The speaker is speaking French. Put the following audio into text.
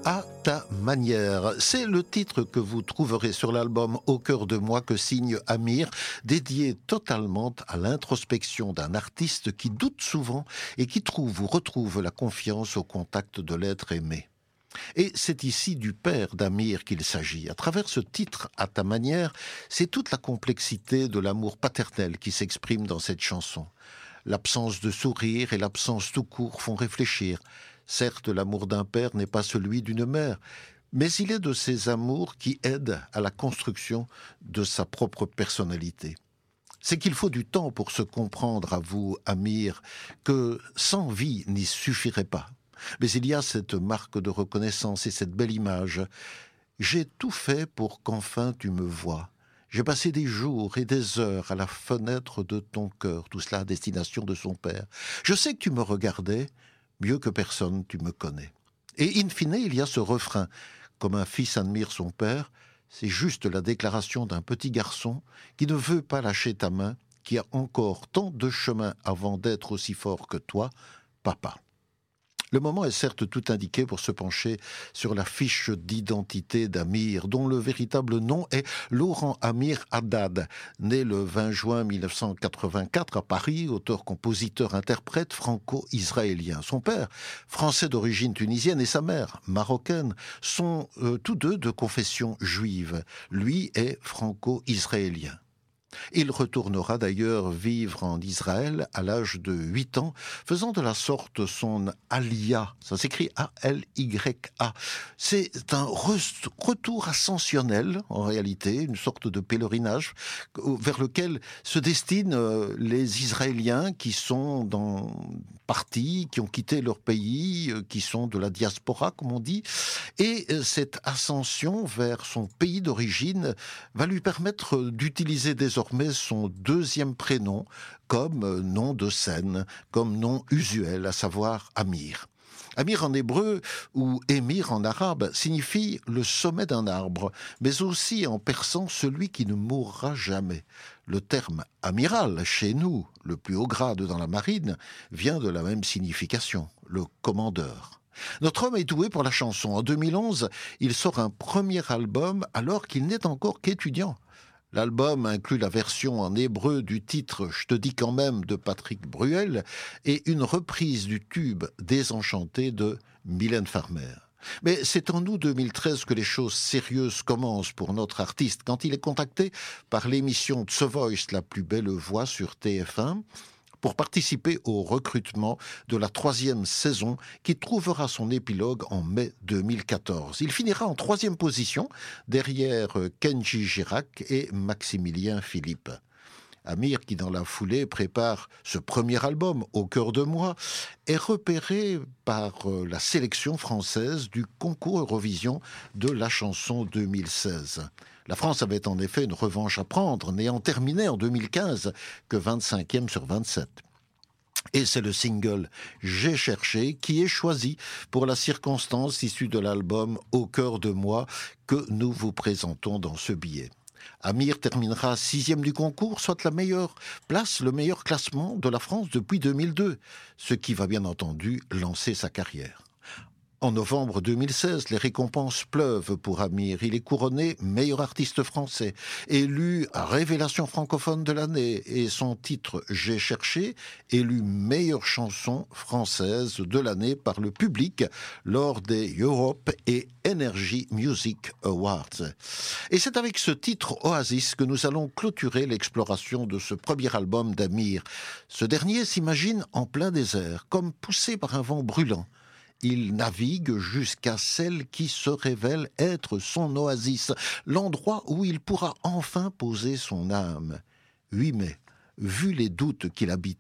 À ta manière, c'est le titre que vous trouverez sur l'album Au cœur de moi que signe Amir, dédié totalement à l'introspection d'un artiste qui doute souvent et qui trouve ou retrouve la confiance au contact de l'être aimé. Et c'est ici du père d'Amir qu'il s'agit. À travers ce titre, À ta manière, c'est toute la complexité de l'amour paternel qui s'exprime dans cette chanson. L'absence de sourire et l'absence tout court font réfléchir. Certes, l'amour d'un père n'est pas celui d'une mère, mais il est de ces amours qui aident à la construction de sa propre personnalité. C'est qu'il faut du temps pour se comprendre, à vous, Amir, que sans vie n'y suffirait pas. Mais il y a cette marque de reconnaissance et cette belle image. J'ai tout fait pour qu'enfin tu me vois. J'ai passé des jours et des heures à la fenêtre de ton cœur, tout cela à destination de son père. Je sais que tu me regardais, mieux que personne tu me connais. Et in fine, il y a ce refrain. Comme un fils admire son père, c'est juste la déclaration d'un petit garçon qui ne veut pas lâcher ta main, qui a encore tant de chemin avant d'être aussi fort que toi, papa. Le moment est certes tout indiqué pour se pencher sur la fiche d'identité d'Amir, dont le véritable nom est Laurent Amir Haddad, né le 20 juin 1984 à Paris, auteur-compositeur-interprète franco-israélien. Son père, français d'origine tunisienne, et sa mère, marocaine, sont tous deux de confession juive. Lui est franco-israélien. Il retournera d'ailleurs vivre en Israël à l'âge de 8 ans, faisant de la sorte son Aliyah. Ça s'écrit A-L-Y-A. C'est un retour ascensionnel, en réalité, une sorte de pèlerinage vers lequel se destinent les Israéliens qui sont partis, qui ont quitté leur pays, qui sont de la diaspora, comme on dit. Et cette ascension vers son pays d'origine va lui permettre d'utiliser désormais son deuxième prénom comme nom de scène, comme nom usuel, à savoir Amir. Amir en hébreu ou émir en arabe signifie le sommet d'un arbre, mais aussi en persan celui qui ne mourra jamais. Le terme amiral, chez nous, le plus haut grade dans la marine, vient de la même signification, le commandeur. Notre homme est doué pour la chanson. En 2011, il sort un premier album alors qu'il n'est encore qu'étudiant. L'album inclut la version en hébreu du titre « Je te dis quand même » de Patrick Bruel et une reprise du tube « Désenchanté » de Mylène Farmer. Mais c'est en août 2013 que les choses sérieuses commencent pour notre artiste quand il est contacté par l'émission The Voice, la plus belle voix sur TF1, pour participer au recrutement de la 3e saison qui trouvera son épilogue en mai 2014. Il finira en 3e position derrière Kenji Girac et Maximilien Philippe. Amir, qui dans la foulée prépare ce premier album, Au cœur de moi, est repéré par la sélection française du concours Eurovision de la chanson 2016. La France avait en effet une revanche à prendre, n'ayant terminé en 2015 que 25e sur 27. Et c'est le single « J'ai cherché » qui est choisi pour la circonstance issue de l'album « Au cœur de moi » que nous vous présentons dans ce billet. Amir terminera 6e du concours, soit la meilleure place, le meilleur classement de la France depuis 2002, ce qui va bien entendu lancer sa carrière. En novembre 2016, les récompenses pleuvent pour Amir. Il est couronné meilleur artiste français, élu révélation francophone de l'année et son titre « J'ai cherché » élu meilleure chanson française de l'année par le public lors des Europe et Energy Music Awards. Et c'est avec ce titre Oasis que nous allons clôturer l'exploration de ce premier album d'Amir. Ce dernier s'imagine en plein désert, comme poussé par un vent brûlant. Il navigue jusqu'à celle qui se révèle être son oasis, l'endroit où il pourra enfin poser son âme. 8 mai, vu les doutes qu'il habite